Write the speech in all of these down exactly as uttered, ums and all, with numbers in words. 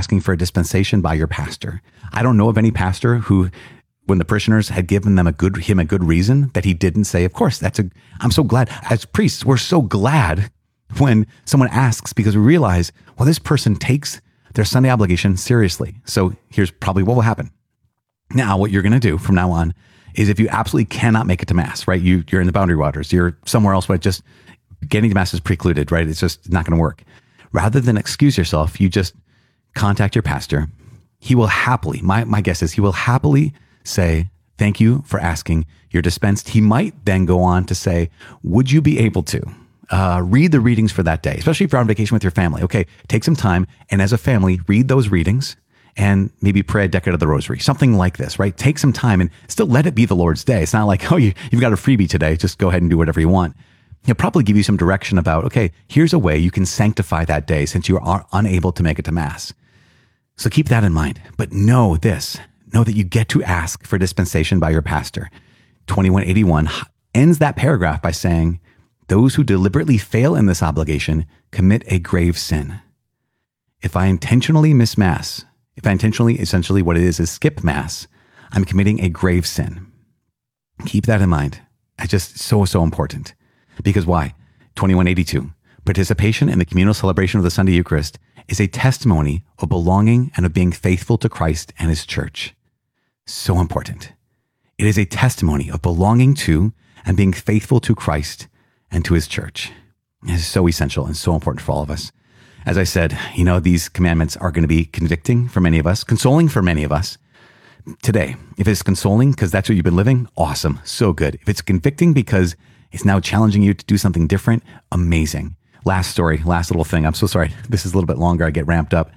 asking for a dispensation by your pastor. I don't know of any pastor who, when the parishioners had given them a good, him a good reason, that he didn't say, of course, that's a, I'm so glad. As priests, we're so glad when someone asks, because we realize, well, this person takes their Sunday obligation seriously. So here's probably what will happen. Now, what you're going to do from now on is, if you absolutely cannot make it to Mass, right? You, you're in the boundary waters, you're somewhere else where just getting to Mass is precluded, right? It's just not going to work. Rather than excuse yourself, you just contact your pastor. He will happily, my, my guess is he will happily say, thank you for asking. You're dispensed. He might then go on to say, would you be able to uh, read the readings for that day, especially if you're on vacation with your family? Okay, take some time and as a family, read those readings and maybe pray a decade of the rosary, something like this, right? Take some time and still let it be the Lord's day. It's not like, oh, you, you've got a freebie today. Just go ahead and do whatever you want. He'll probably give you some direction about, okay, here's a way you can sanctify that day since you are unable to make it to Mass. So keep that in mind. But know this, know that you get to ask for dispensation by your pastor. twenty-one eighty-one ends that paragraph by saying, those who deliberately fail in this obligation commit a grave sin. If I intentionally miss Mass, if I intentionally, essentially what it is, is skip Mass, I'm committing a grave sin. Keep that in mind. It's just so, so important. Because why? twenty-one eighty-two, participation in the communal celebration of the Sunday Eucharist is a testimony of belonging and of being faithful to Christ and his church. So important. It is a testimony of belonging to and being faithful to Christ and to his church. It is so essential and so important for all of us. As I said, you know, these commandments are going to be convicting for many of us, consoling for many of us. Today, if it's consoling because that's what you've been living, awesome, so good. If it's convicting because it's now challenging you to do something different, amazing. Last story, last little thing. I'm so sorry. This is a little bit longer. I get ramped up.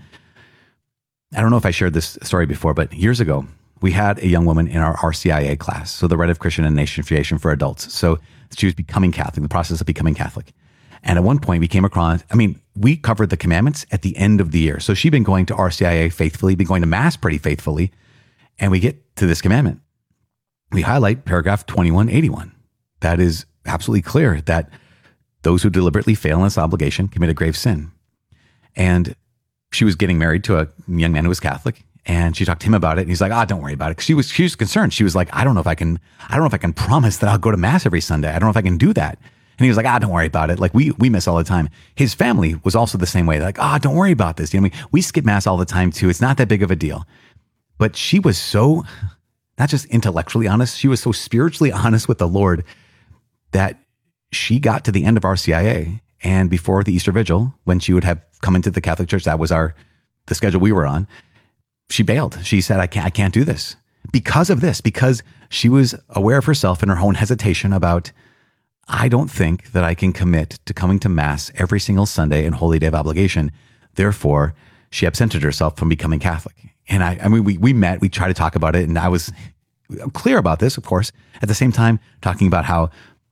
I don't know if I shared this story before, but years ago, we had a young woman in our R C I A class, so the Rite of Christian Initiation for Adults. So she was becoming Catholic, the process of becoming Catholic. And at one point we came across, I mean, we covered the commandments at the end of the year. So she'd been going to R C I A faithfully, been going to Mass pretty faithfully. And we get to this commandment. We highlight paragraph twenty-one eighty-one. That is absolutely clear that those who deliberately fail in this obligation commit a grave sin. And she was getting married to a young man who was Catholic. And she talked to him about it. And he's like, ah, oh, don't worry about it. 'Cause she was, she was concerned. She was like, I don't know if I can, I don't know if I can promise that I'll go to Mass every Sunday. I don't know if I can do that. And he was like, ah, don't worry about it. Like we, we miss all the time. His family was also the same way. They're like, ah, oh, don't worry about this. You know, we, we skip Mass all the time too. It's not that big of a deal. But she was so, not just intellectually honest, she was so spiritually honest with the Lord that she got to the end of R C I A. And before the Easter Vigil, when she would have come into the Catholic Church, that was our, the schedule we were on, she bailed. She said, I can't, I can't do this because of this, because she was aware of herself and her own hesitation about, I don't think that I can commit to coming to Mass every single Sunday and Holy Day of Obligation. Therefore, she absented herself from becoming Catholic. And I, I mean, we, we met, we tried to talk about it, and I was clear about this, of course, at the same time, talking about how,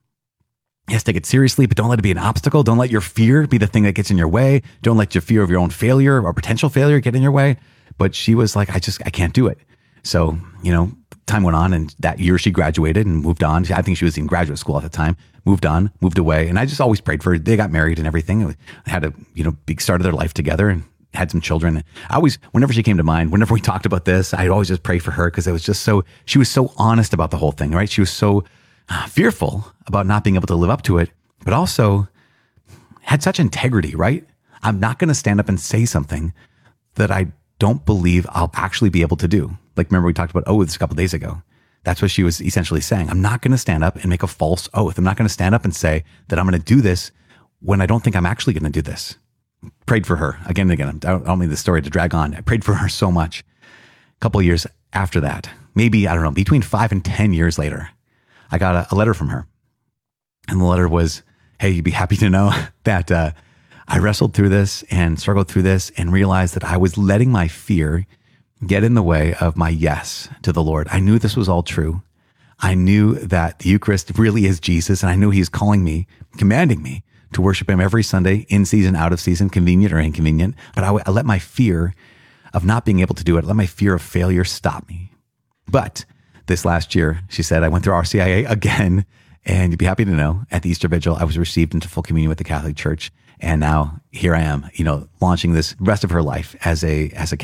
yes, take it seriously, but don't let it be an obstacle. Don't let your fear be the thing that gets in your way. Don't let your fear of your own failure or potential failure get in your way. But she was like, I just, I can't do it. So, you know, time went on, and that year she graduated and moved on. I think she was in graduate school at the time, moved on, moved away. And I just always prayed for her. They got married and everything. They had a, you know, big start of their life together and had some children. I always, whenever she came to mind, whenever we talked about this, I'd always just pray for her because it was just so, she was so honest about the whole thing, right? She was so uh, fearful about not being able to live up to it, but also had such integrity, right? I'm not going to stand up and say something that I don't believe I'll actually be able to do. Like, remember we talked about oaths a couple of days ago. That's what she was essentially saying. I'm not going to stand up and make a false oath. I'm not going to stand up and say that I'm going to do this when I don't think I'm actually going to do this. Prayed for her again and again. I don't, I don't mean the story to drag on. I prayed for her so much. A couple of years after that, maybe, I don't know, between five and ten years later, I got a, a letter from her. And the letter was, hey, you'd be happy to know that uh, I wrestled through this and struggled through this and realized that I was letting my fear get in the way of my yes to the Lord. I knew this was all true. I knew that the Eucharist really is Jesus, and I knew he's calling me, commanding me to worship him every Sunday, in season, out of season, convenient or inconvenient. But I, I let my fear of not being able to do it, I let my fear of failure stop me. But this last year, she said, I went through R C I A again, and you'd be happy to know, at the Easter Vigil, I was received into full communion with the Catholic Church. And now here I am, you know, launching this rest of her life as a, as a